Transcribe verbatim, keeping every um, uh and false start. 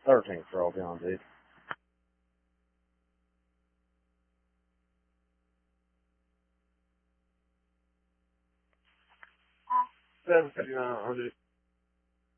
Thirteenth roll beyond it. Seven fifty nine hundred.